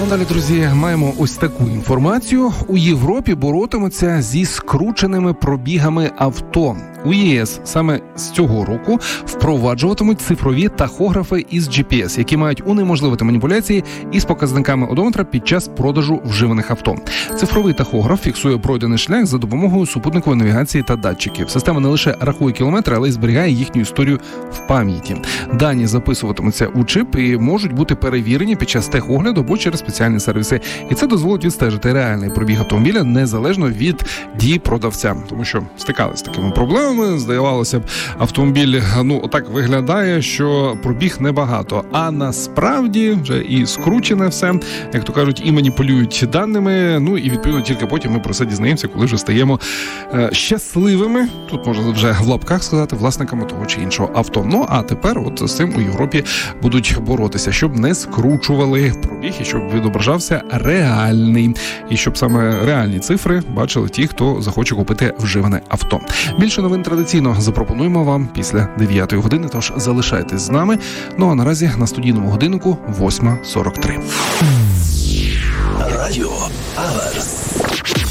Ну, далі, друзі, маємо ось таку інформацію. У Європі боротимуться зі скрученими пробігами авто. У ЄС саме з цього року впроваджуватимуть цифрові тахографи із GPS, які мають унеможливити маніпуляції із показниками одометра під час продажу вживаних авто. Цифровий тахограф фіксує пройдений шлях за допомогою супутникової навігації та датчиків. Система не лише рахує кілометри, але й зберігає їхню історію в пам'яті. Дані записуватимуться у чип і можуть бути перевірені під час техогляду або через спеціальні сервіси. І це дозволить відстежити реальний пробіг автомобіля незалежно від дій продавця. Тому що стикалися з такими проблемами. Здавалося б, автомобіль, отак виглядає, що пробіг небагато. А насправді вже і скручене все, як то кажуть, і маніпулюють даними. Ну і відповідно тільки потім ми про це дізнаємося, коли вже стаємо щасливими. Тут можна вже в лапках сказати, власниками того чи іншого авто. Ну а тепер от з цим у Європі будуть боротися, щоб не скручували пробіг і щоб відображався реальний. І щоб саме реальні цифри бачили ті, хто захоче купити вживане авто. Більше новин традиційно запропонуємо вам після 9 години, тож залишайтесь з нами. Ну а наразі на студійному годиннику 8:43. Радіо Аверс.